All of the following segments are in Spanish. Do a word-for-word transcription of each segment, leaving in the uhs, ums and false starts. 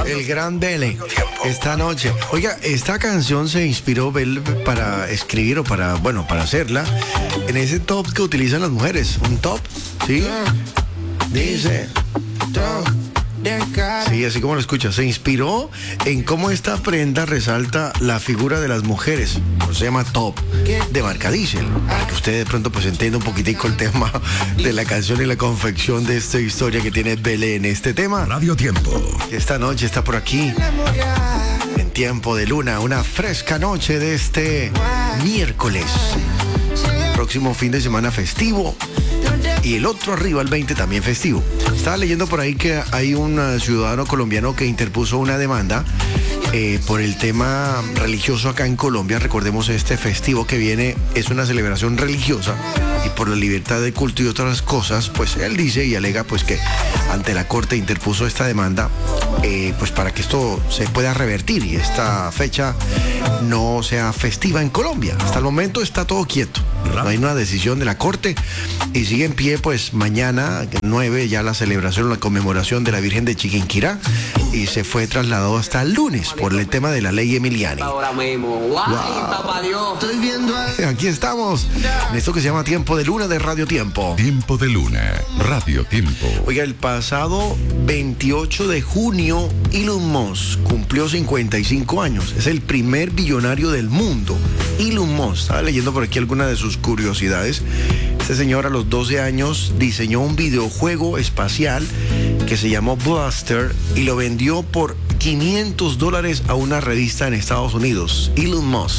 El gran Bele, esta noche. Oiga, esta canción se inspiró Bele para escribir o para, bueno, para hacerla en ese top que utilizan las mujeres. Un top, ¿sí? Dice... Sí, así como lo escuchas, se inspiró en cómo esta prenda resalta la figura de las mujeres. Se llama top, de marca Diesel, para que usted de pronto pues entienda un poquitico el tema de la canción y la confección de esta historia que tiene Belé en este tema. Radio Tiempo. Esta noche está por aquí, en Tiempo de Luna, una fresca noche de este miércoles. Próximo fin de semana festivo. Y el otro arriba, el veinte, también festivo. Estaba leyendo por ahí que hay un ciudadano colombiano que interpuso una demanda eh, por el tema religioso acá en Colombia. Recordemos, este festivo que viene es una celebración religiosa y por la libertad de culto y otras cosas, pues él dice y alega pues que ante la corte interpuso esta demanda eh, pues para que esto se pueda revertir y esta fecha no sea festiva en Colombia. Hasta el momento está todo quieto. No hay una decisión de la corte y sigue en pie pues mañana nueve ya la celebración, la conmemoración de la Virgen de Chiquinquirá y se fue trasladado hasta el lunes por el tema de la ley Emiliani. Ahora mismo. Guay, Wow. papá Dios. Aquí estamos en esto que se llama Tiempo de Luna de Radio Tiempo. Tiempo de Luna. Radio Tiempo. Oiga, el pasado veintiocho de junio Elon Musk cumplió cincuenta y cinco años. Es el primer billonario del mundo. Elon Musk, estaba leyendo por aquí algunas de sus curiosidades. Este señor a los doce años diseñó un videojuego espacial que se llamó Blaster y lo vendió por quinientos dólares a una revista en Estados Unidos. Elon Musk.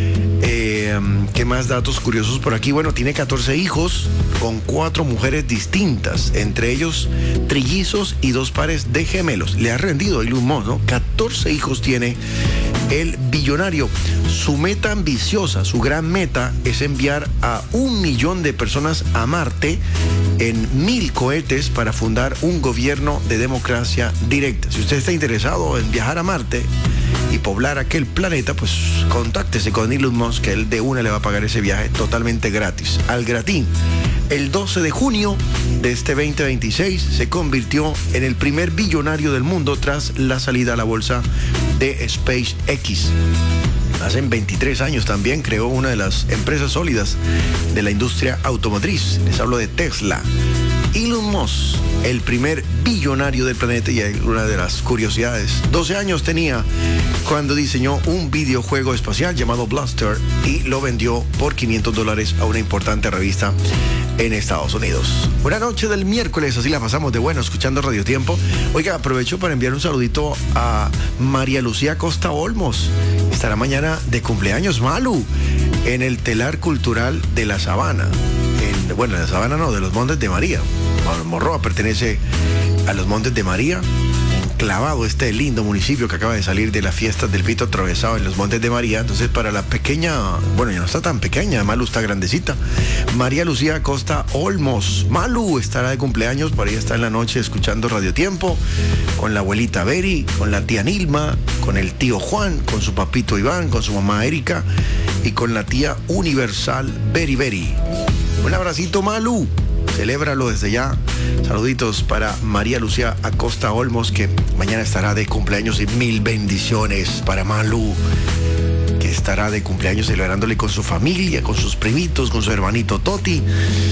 Eh, ¿Qué más datos curiosos por aquí? Bueno, tiene catorce hijos con cuatro mujeres distintas, entre ellos trillizos y dos pares de gemelos. Le ha rendido Elon Musk, ¿no? catorce hijos tiene el billonario. Su meta ambiciosa, su gran meta es enviar a un millón de personas a Marte en mil cohetes para fundar un gobierno de democracia directa. Si usted está interesado en viajar a Marte y poblar aquel planeta, pues contáctese con Elon Musk, que él de una le va a pagar ese viaje totalmente gratis, al gratín. El doce de junio de este veinte veintiséis se convirtió en el primer billonario del mundo tras la salida a la bolsa de SpaceX. Hace veintitrés años también creó una de las empresas sólidas de la industria automotriz. Les hablo de Tesla. Elon Musk, el primer billonario del planeta, y hay una de las curiosidades. doce años tenía cuando diseñó un videojuego espacial llamado Blaster y lo vendió por quinientos dólares a una importante revista en Estados Unidos. Buena noche del miércoles, así la pasamos de bueno escuchando Radio Tiempo. Oiga, aprovecho para enviar un saludito a María Lucía Costa Olmos. Estará mañana de cumpleaños Malu en el Telar Cultural de la Sabana. En, bueno, en la Sabana no, de los Montes de María. Morroa pertenece a los Montes de María. Enclavado este lindo municipio que acaba de salir de las fiestas del Pito Atravesado en los Montes de María. Entonces, para la pequeña, bueno, ya no está tan pequeña, Malu está grandecita, María Lucía Costa Olmos. Malu estará de cumpleaños, por ahí está en la noche escuchando Radio Tiempo, con la abuelita Beri, con la tía Nilma, con el tío Juan, con su papito Iván, con su mamá Erika y con la tía Universal Beri Beri. Un abracito, Malu. Celébralo desde ya. Saluditos para María Lucía Acosta Olmos, que mañana estará de cumpleaños, y mil bendiciones para Malu, que estará de cumpleaños celebrándole con su familia, con sus primitos, con su hermanito Toti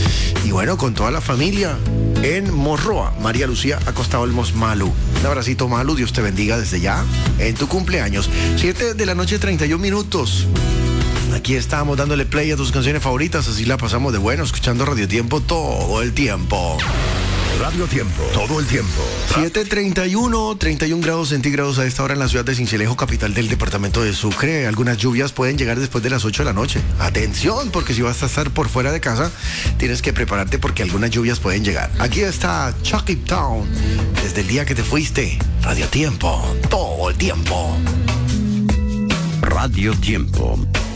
y bueno, con toda la familia en Morroa. María Lucía Acosta Olmos, Malu. Un abracito, Malu, Dios te bendiga desde ya en tu cumpleaños. siete de la noche, treinta y un minutos. Aquí estamos dándole play a tus canciones favoritas, así la pasamos de bueno, escuchando Radio Tiempo todo el tiempo. Radio Tiempo. Todo el tiempo. siete treinta y uno, treinta y un grados centígrados a esta hora en la ciudad de Sincelejo, capital del departamento de Sucre. Algunas lluvias pueden llegar después de las ocho de la noche. Atención, porque si vas a estar por fuera de casa, tienes que prepararte porque algunas lluvias pueden llegar. Aquí está Chucky Town, desde el día que te fuiste. Radio Tiempo, todo el tiempo. Radio Tiempo.